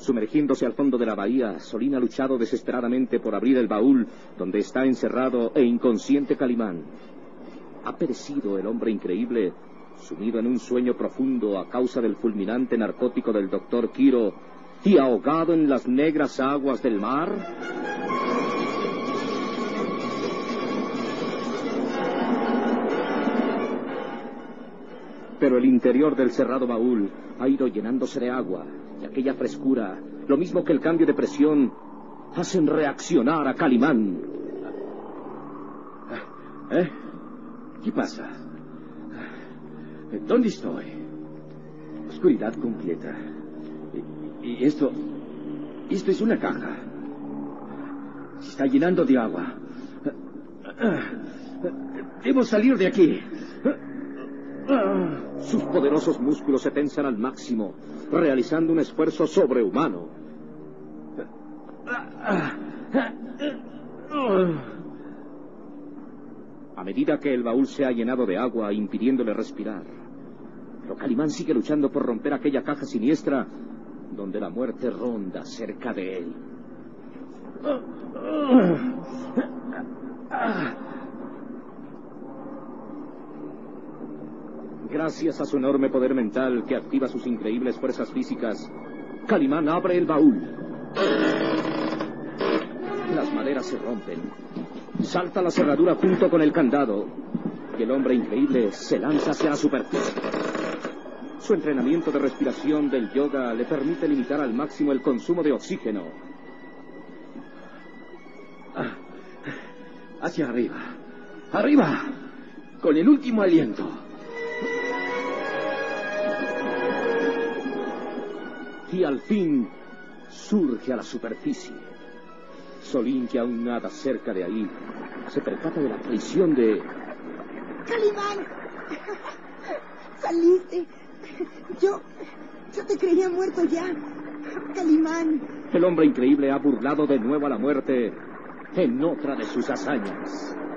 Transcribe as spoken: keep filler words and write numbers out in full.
Sumergiéndose al fondo de la bahía, Solín ha luchado desesperadamente por abrir el baúl donde está encerrado e inconsciente Calimán. ¿Ha perecido el hombre increíble, sumido en un sueño profundo a causa del fulminante narcótico del doctor Quiro y ahogado en las negras aguas del mar? Pero el interior del cerrado baúl ha ido llenándose de agua, y aquella frescura, lo mismo que el cambio de presión, hacen reaccionar a Calimán. ¿Eh? ¿Qué pasa? ¿Dónde estoy? Oscuridad completa. Y, y esto... Esto es una caja. Se está llenando de agua. Debo salir de aquí. Sus poderosos músculos se tensan al máximo, realizando un esfuerzo sobrehumano. A medida que el baúl se ha llenado de agua, impidiéndole respirar, pero Calimán sigue luchando por romper aquella caja siniestra donde la muerte ronda cerca de él. Gracias a su enorme poder mental que activa sus increíbles fuerzas físicas, Calimán abre el baúl. Las maderas se rompen. Salta la cerradura junto con el candado y el hombre increíble se lanza hacia la superficie. Su entrenamiento de respiración del yoga le permite limitar al máximo el consumo de oxígeno. Ah, hacia arriba. ¡Arriba! Con el último aliento. Y al fin surge a la superficie. Solín, que aún nada cerca de ahí, se percata de la traición de... ¡Calimán! ¡Saliste! Yo... yo te creía muerto ya. ¡Calimán! El hombre increíble ha burlado de nuevo a la muerte en otra de sus hazañas.